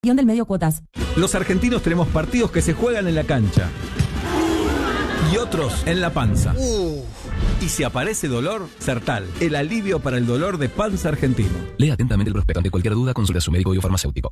del medio cuotas. Los argentinos tenemos partidos que se juegan en la cancha y otros en la panza. Y si aparece dolor, Sertal, el alivio para el dolor de panza argentino. Lea atentamente el prospecto. Ante cualquier duda, consulte a su médico y o farmacéutico.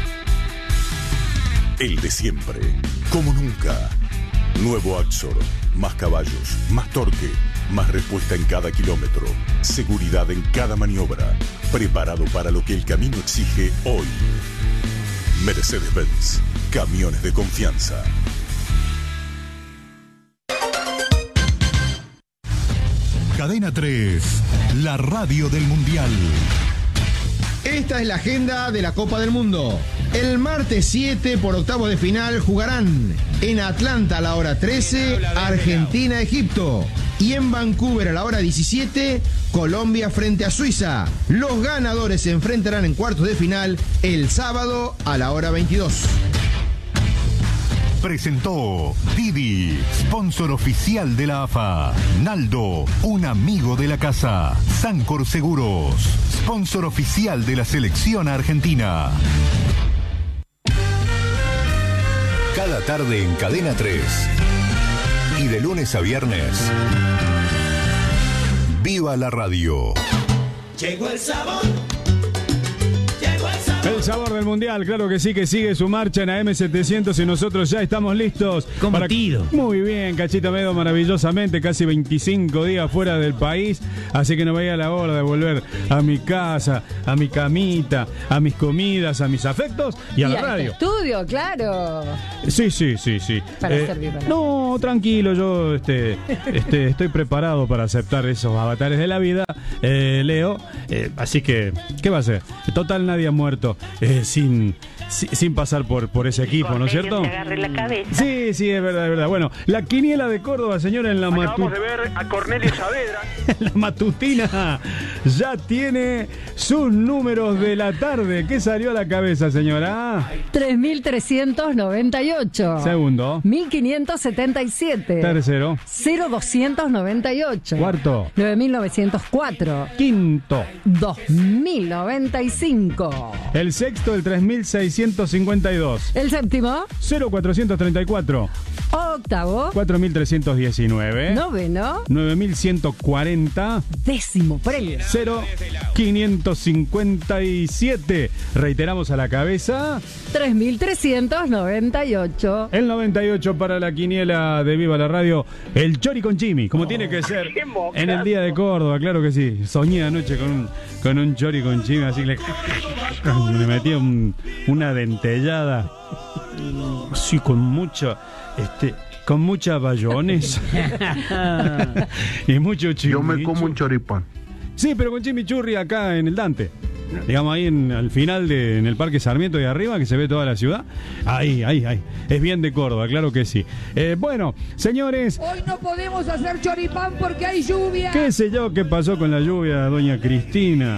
El de siempre, como nunca. Nuevo Axor, más caballos, más torque, más respuesta en cada kilómetro, seguridad en cada maniobra, preparado para lo que el camino exige hoy. Mercedes-Benz, camiones de confianza. Cadena 3, la radio del Mundial. Esta es la agenda de la Copa del Mundo. El martes 7 por octavos de final jugarán en Atlanta a la hora 13, Argentina-Egipto. Y en Vancouver a la hora 17, Colombia frente a Suiza. Los ganadores se enfrentarán en cuartos de final el sábado a la hora 22. Presentó Didi, sponsor oficial de la AFA. Naldo, un amigo de la casa. Sancor Seguros, sponsor oficial de la selección argentina. Cada tarde en Cadena 3 y de lunes a viernes, viva la radio. Llegó el sabor. El sabor del Mundial, claro que sí, que sigue su marcha en AM700 y nosotros ya estamos listos. Cometido. Muy bien, Cachito Medo, maravillosamente, casi 25 días fuera del país, así que no veía la hora de volver a mi casa, a mi camita, a mis comidas, a mis afectos y a la radio. Estudio, claro. Sí. Para servir. No, tranquilo, yo estoy preparado para aceptar esos avatares de la vida, Leo, así que, ¿qué va a ser? Total, nadie ha muerto sin pasar por ese equipo, ¿no es cierto? Sí, es verdad. Bueno, la quiniela de Córdoba, señora, en la Acabamos de ver a Cornelio Saavedra. La matutina ya tiene sus números de la tarde. ¿Qué salió a la cabeza, señora? 3.398. Segundo. 1.577. Tercero. 0.298. Cuarto. 9.904. Quinto. 2.095. El sexto, el 3.652. El séptimo. 0.434. Octavo. 4.319. Noveno. 9.140. Décimo premio. 0.557. Reiteramos a la cabeza. 3.398. El 98 para la quiniela de Viva la Radio. El Chori con Jimmy, como tiene que ser en el día de Córdoba, claro que sí. Soñé anoche con un Chori con Jimmy, así le metía una dentellada. Sí, con mucha bayonesa y mucho chimichurri. Yo me como un choripán. Sí, pero con chimichurri acá en el Dante. Digamos ahí al final en el Parque Sarmiento de arriba, que se ve toda la ciudad. Ahí. Es bien de Córdoba, claro que sí. Bueno, señores. Hoy no podemos hacer choripán porque hay lluvia. ¿Qué sé yo qué pasó con la lluvia, doña Cristina?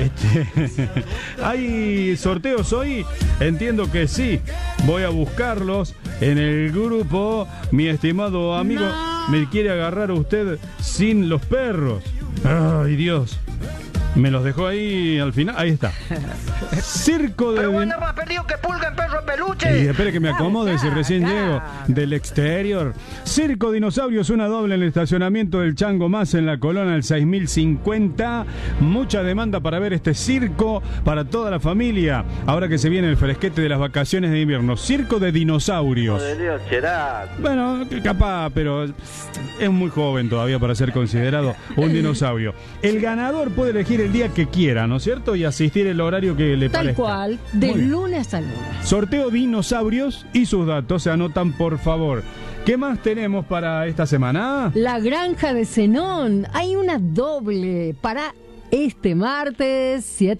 ¿Hay sorteos hoy? Entiendo que sí. Voy a buscarlos en el grupo. Mi estimado amigo, me quiere agarrar usted sin los perros. Ay, Dios. Me los dejó ahí al final. Ahí está. Circo de... Pero bueno, más perdido que pulga en perro peluche. Y espere que me acomode si recién llego del exterior. Circo Dinosaurios, una doble en el estacionamiento del Chango Más en la Colona del 6050. Mucha demanda para ver este circo para toda la familia. Ahora que se viene el fresquete de las vacaciones de invierno. Circo de dinosaurios. Bueno, capaz, pero es muy joven todavía para ser considerado un dinosaurio. El ganador puede elegir el día que quiera, ¿no es cierto? Y asistir el horario que le parezca. Tal cual, de lunes a lunes. Sorteo dinosaurios y sus datos se anotan, por favor. ¿Qué más tenemos para esta semana? La Granja de Zenón. Hay una doble para este martes 7